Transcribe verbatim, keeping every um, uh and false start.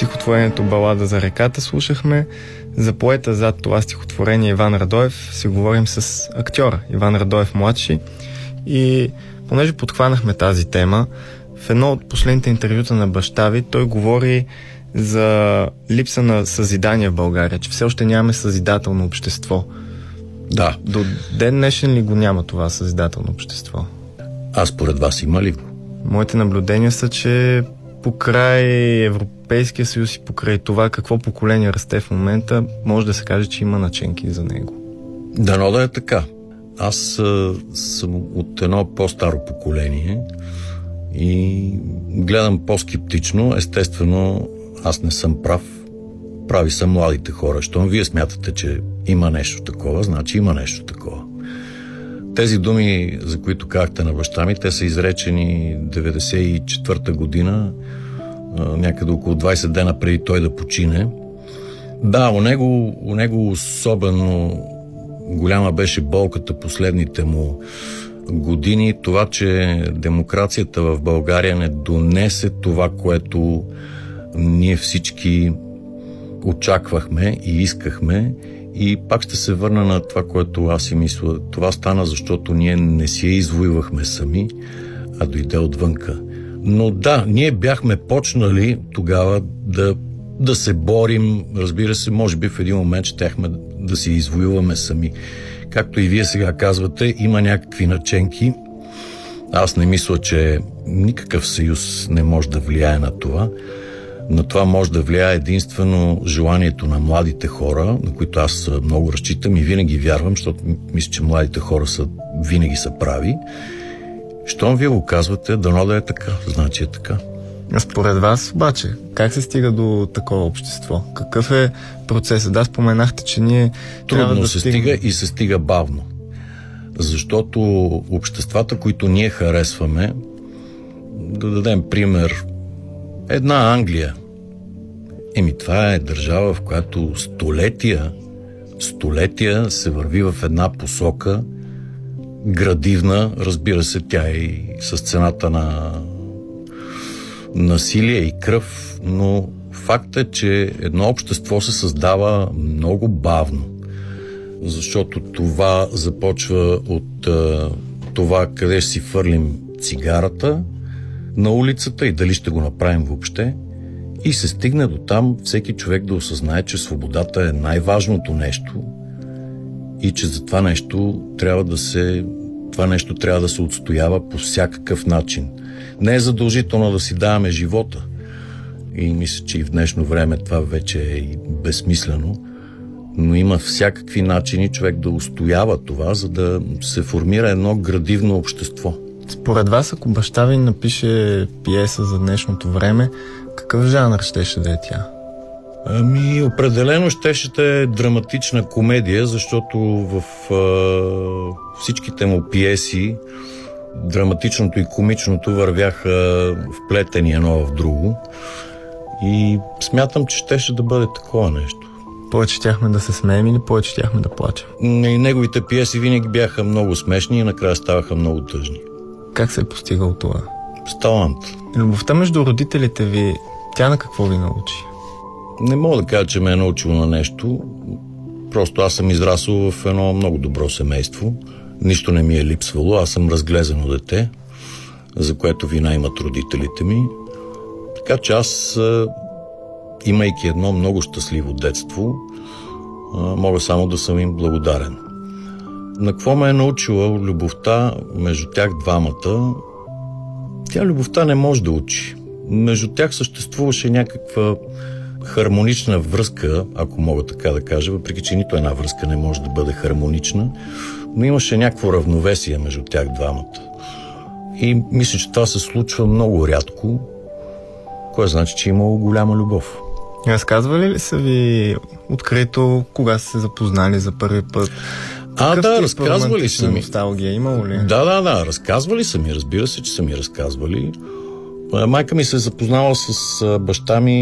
стихотворението "Балада за реката" слушахме. За поета зад това стихотворение Иван Радоев си говорим с актьора Иван Радоев младши. И понеже подхванахме тази тема, в едно от последните интервюта на баща ви той говори за липса на съзидание в България, че все още нямаме съзидателно общество. Да. До ден днешен ли го няма това съзидателно общество? А според вас има ли го? Моите наблюдения са, че покрай Европейския съюз и покрай това какво поколение расте в момента, може да се каже, че има наченки за него. Дано да е така. Аз а, съм от едно по-старо поколение и гледам по-скептично. Естествено, аз не съм прав. Прави са младите хора. Щом вие смятате, че има нещо такова, значи има нещо такова. Тези думи, за които казахте на баща ми, те са изречени деветдесет и четвърта година, някъде около двайсет дена преди той да почине. Да, у него, у него особено голяма беше болката последните му години. Това, че демокрацията в България не донесе това, което ние всички очаквахме и искахме. И пак ще се върна на това, което аз си мисля. Това стана, защото ние не си я извоювахме сами, а дойде отвънка. Но да, ние бяхме почнали тогава да, да се борим. Разбира се, може би в един момент щяхме да си извоюваме сами. Както и вие сега казвате, има някакви наченки. Аз не мисля, че никакъв съюз не може да влияе на това. На това може да влияе единствено желанието на младите хора, на които аз много разчитам и винаги вярвам, защото мисля, че младите хора са, винаги са прави. Щом вие го казвате, дано да е така, значи е така. Според вас обаче, как се стига до такова общество? Какъв е процесът? Да, споменахте, че ние трудно да се стигнем... стига и се стига бавно. Защото обществата, които ние харесваме, да дадем пример, една Англия. Еми, това е държава, в която столетия, столетия се върви в една посока, градивна, разбира се, тя е и с цената на насилие и кръв, но факт е, че едно общество се създава много бавно, защото това започва от а, това къде ще си фърлим цигарата на улицата и дали ще го направим въобще, и се стигне до там всеки човек да осъзнае, че свободата е най-важното нещо и че за това нещо трябва да се това нещо трябва да се отстоява по всякакъв начин. Не е задължително да си даваме живота. И мисля, че и в днешно време това вече е и безсмислено, но има всякакви начини човек да устоява това, за да се формира едно градивно общество. Според вас, ако баща ви напише пиеса за днешното време, какъв жанр щеше да е тя? Ами, определено щеше да е драматична комедия, защото в а, всичките му пиеси драматичното и комичното вървяха вплетени едно в друго. И смятам, че щеше да бъде такова нещо. Повече щяхме да се смеем или повече щяхме да плачем? И неговите пиеси винаги бяха много смешни и накрая ставаха много тъжни. Как се е постигал това? С талант. Любовта между родителите ви, тя на какво ви научи? Не мога да кажа, че ме е научило на нещо. Просто аз съм израсъл в едно много добро семейство. Нищо не ми е липсвало. Аз съм разглезено дете, за което вина имат родителите ми. Така че аз, имайки едно много щастливо детство, мога само да съм им благодарен. На какво ме е научила любовта между тях двамата? Тя любовта не може да учи. Между тях съществуваше някаква хармонична връзка, ако мога така да кажа, въпреки че нито една връзка не може да бъде хармонична, но имаше някакво равновесие между тях двамата. И мисля, че това се случва много рядко, кое значи, че е имало голяма любов. Разказвали ли са ви открито, кога са се запознали за първи път? А, Какъв да, разказвали са ми. Носталгия имало ли? Да, да, да, разказвали са ми, разбира се, че са ми разказвали. Майка ми се е запознала с баща ми